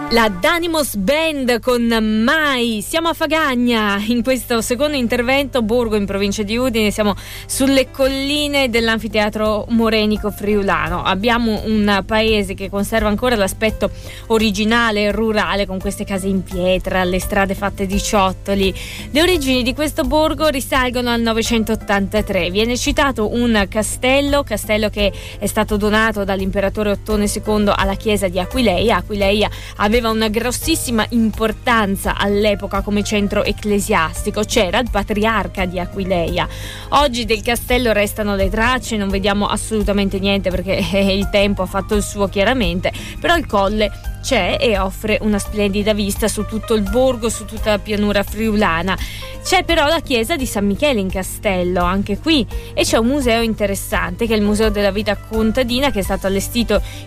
La Danimos Band con Mai. Siamo a Fagagna in questo secondo intervento, Borgo in provincia di Udine. Siamo sulle colline dell'anfiteatro morenico friulano. Abbiamo un paese che conserva ancora l'aspetto originale e rurale, con queste case in pietra, le strade fatte di ciottoli. Le origini di questo borgo risalgono al 983. Viene citato un castello che è stato donato dall'imperatore Ottone II alla chiesa di Aquileia. Aquileia aveva una grossissima importanza all'epoca come centro ecclesiastico. C'era il patriarca di Aquileia. Oggi del castello restano le tracce, non vediamo assolutamente niente perché il tempo ha fatto il suo chiaramente, però il colle c'è e offre una splendida vista su tutto il borgo, su tutta la pianura friulana. C'è però la chiesa di San Michele in Castello, anche qui, e c'è un museo interessante che è il Museo della Vita Contadina, che è stato allestito